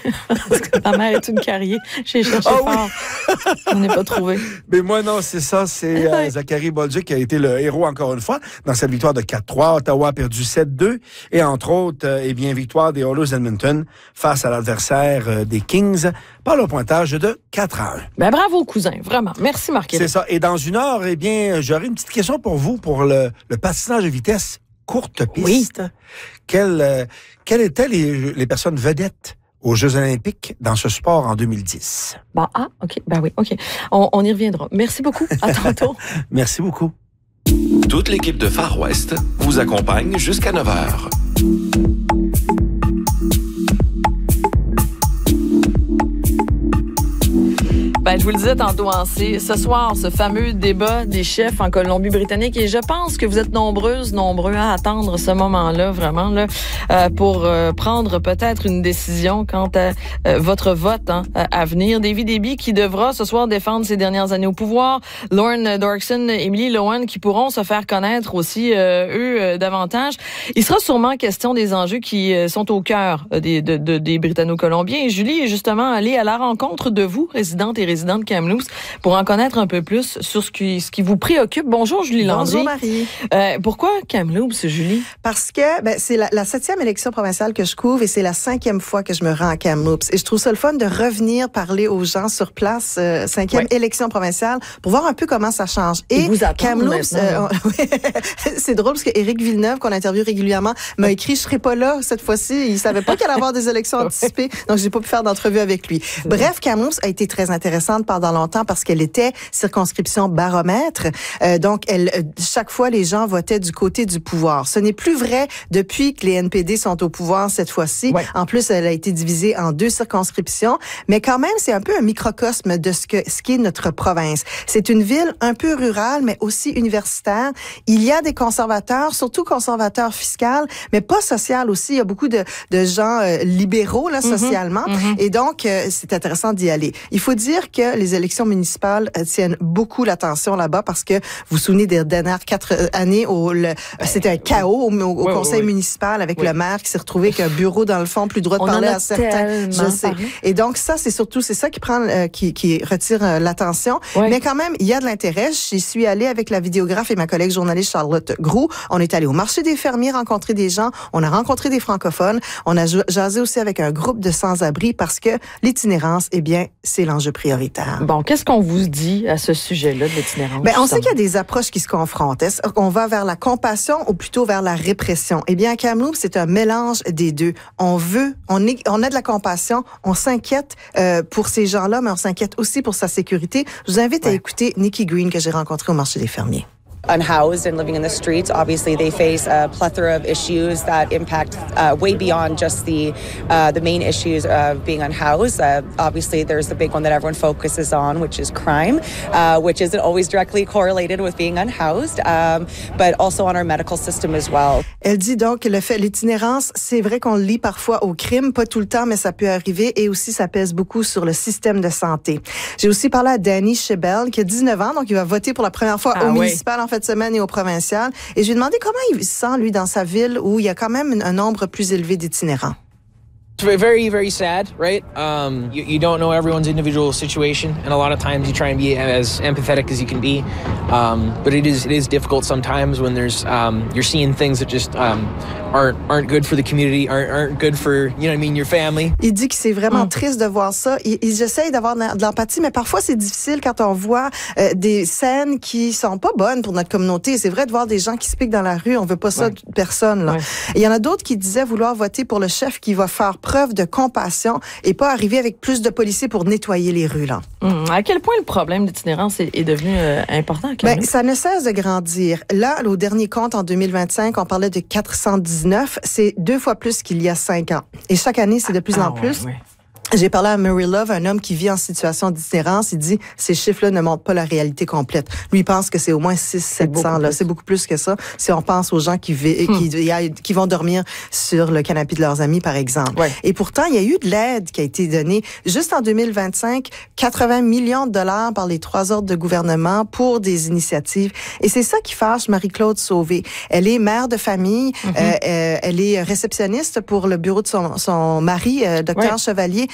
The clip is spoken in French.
Parce que ta mère est une carrière. J'ai cherché fort. On n'est pas trouvé. Mais moi, non, c'est ça. C'est Zachary Bolduc qui a été le héros, encore une fois, dans cette victoire de 4-3. Ottawa a perdu 7-2. Et entre autres, victoire des Oilers Edmonton face à l'adversaire des Kings par le pointage de 4-1. Ben, bravo, cousin. Vraiment. Merci, Marc. C'est ça. Et dans une heure, j'aurai une petite question pour vous pour le patinage de vitesse courte piste. Oui. Quelles étaient les personnes vedettes aux Jeux olympiques dans ce sport en 2010? OK. Ben oui, OK. On y reviendra. Merci beaucoup. À tantôt. Merci beaucoup. Toute l'équipe de Far West vous accompagne jusqu'à 9h. Je vous le disais tantôt, ce soir, ce fameux débat des chefs en Colombie-Britannique, et je pense que vous êtes nombreux à attendre ce moment-là, vraiment, là, pour prendre peut-être une décision quant à votre vote à venir. David Eby qui devra ce soir défendre ses dernières années au pouvoir, Lorne Dorkson, Emily Lohan qui pourront se faire connaître aussi, davantage. Il sera sûrement question des enjeux qui sont au cœur des Britanno-Colombiens. Et Julie est justement allée à la rencontre de vous, résidentes et résidents de Kamloops, pour en connaître un peu plus sur ce qui vous préoccupe. Bonjour, Julie Landry. Bonjour, Marie. Pourquoi Kamloops, Julie? Parce que c'est la 7e élection provinciale que je couvre et c'est la 5e fois que je me rends à Kamloops. Et je trouve ça le fun de revenir parler aux gens sur place, 5e élection provinciale, pour voir un peu comment ça change. Et vous Kamloops, c'est drôle parce que Éric Villeneuve, qu'on interviewe régulièrement, m'a écrit « Je serai pas là cette fois-ci ». Il savait pas qu'il allait avoir des élections anticipées, donc j'ai pas pu faire d'entrevue avec lui. Bref, Kamloops a été très intéressante pendant longtemps parce qu'elle était circonscription baromètre. Donc, chaque fois, les gens votaient du côté du pouvoir. Ce n'est plus vrai depuis que les NPD sont au pouvoir cette fois-ci. Ouais. En plus, elle a été divisée en 2 circonscriptions. Mais quand même, c'est un peu un microcosme de ce qu'est notre province. C'est une ville un peu rurale, mais aussi universitaire. Il y a des conservateurs, surtout conservateurs fiscaux, mais pas social aussi. Il y a beaucoup de gens libéraux, là, socialement. Et donc, c'est intéressant d'y aller. Il faut dire que les élections municipales tiennent beaucoup l'attention là-bas parce que vous vous souvenez des dernières 4 années où c'était un chaos au conseil municipal avec le maire qui s'est retrouvé avec un bureau dans le fond, plus droit de parler à certains. Je sais. Et donc ça, c'est ça qui prend, qui retire l'attention. Ouais. Mais quand même, il y a de l'intérêt. J'y suis allée avec la vidéographe et ma collègue journaliste Charlotte Groux. On est allé au marché des fermiers rencontrer des gens. On a rencontré des francophones. On a jasé aussi avec un groupe de sans-abri parce que l'itinérance, c'est l'enjeu prioritaire. Bon, qu'est-ce qu'on vous dit à ce sujet-là de l'itinérance? On sait qu'il y a des approches qui se confrontent. Est-ce qu'on va vers la compassion ou plutôt vers la répression? Eh bien, à Kamloops, c'est un mélange des deux. On a de la compassion, on s'inquiète pour ces gens-là, mais on s'inquiète aussi pour sa sécurité. Je vous invite à écouter Nikki Green que j'ai rencontrée au marché des fermiers. Unhoused and living in the streets, obviously they face a plethora of issues that impact way beyond just the main issues of being unhoused. Obviously, there's the big one that everyone focuses on, which is crime, which isn't always directly correlated with being unhoused, but also on our medical system as well. Elle dit donc que l'itinérance, c'est vrai qu'on le lit parfois au crime, pas tout le temps, mais ça peut arriver, et aussi ça pèse beaucoup sur le système de santé. J'ai aussi parlé à Danny Shebel, qui a 19 ans, donc il va voter pour la première fois au municipal en fin de semaine et au provincial. Et je lui ai demandé comment il se sent, lui, dans sa ville où il y a quand même un nombre plus élevé d'itinérants. It's very, very sad, right? You don't know everyone's individual situation, and a lot of times you try and be as empathetic as you can be. But it is difficult sometimes when there's you're seeing things that just aren't good for the community, aren't good for, you know what I mean, your family. Il dit que c'est vraiment triste de voir ça. Ils essayent d'avoir de l'empathie, mais parfois c'est difficile quand on voit des scènes qui sont pas bonnes pour notre communauté. C'est vrai de voir des gens qui se piquent dans la rue, on veut pas ça de personne, là. Il y en a d'autres qui disaient vouloir voter pour le chef qui va faire preuve de compassion et pas arriver avec plus de policiers pour nettoyer les rues, là. À quel point le problème d'itinérance est devenu important? Ça ne cesse de grandir. Là, au dernier compte, en 2025, on parlait de 419. C'est 2 fois plus qu'il y a 5 ans. Et chaque année, c'est de plus en plus. Ouais. J'ai parlé à Murray Love, un homme qui vit en situation d'itinérance. Il dit, ces chiffres-là ne montrent pas la réalité complète. Lui, il pense que c'est au moins 600-700. Là. C'est beaucoup plus que ça. Si on pense aux gens qui vont dormir sur le canapé de leurs amis, par exemple. Ouais. Et pourtant, il y a eu de l'aide qui a été donnée. Juste en 2025, 80 millions de dollars par les 3 ordres de gouvernement pour des initiatives. Et c'est ça qui fâche Marie-Claude Sauvé. Elle est mère de famille. Elle est réceptionniste pour le bureau de son mari, Dr. Chevalier.